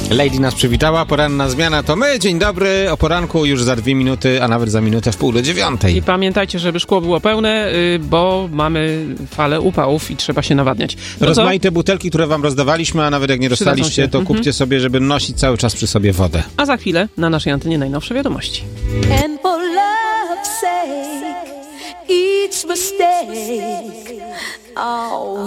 Lady nas przywitała, poranna zmiana to my. Dzień dobry, o poranku już za 2 minuty, a nawet za minutę w 8:45. I pamiętajcie, żeby szkło było pełne, bo mamy falę upałów i trzeba się nawadniać. Rozmaite butelki, które wam rozdawaliśmy, a nawet jak nie dostaliście, to kupcie sobie, żeby nosić cały czas przy sobie wodę. A za chwilę na naszej antenie najnowsze wiadomości. And for love's sake, each mistake, oh,